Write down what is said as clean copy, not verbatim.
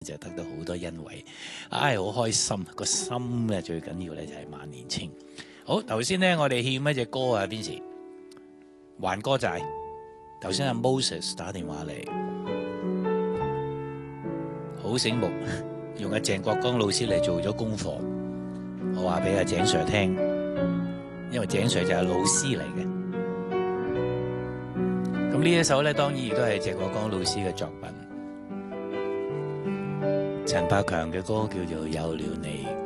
就得到好多恩惠，唉，好開心，個心咧最緊要咧就係萬年青。好，頭先咧我哋獻一隻歌啊，邊時還歌債。頭先阿 Moses 打電話嚟，好醒目，用阿鄭國江老師嚟做咗功課。我話俾阿鄭 Sir 聽，因為鄭 Sir 就係老師嚟嘅。咁呢一首咧，當然亦都係鄭國江老師嘅作品。陳百強嘅歌叫做《有了你》。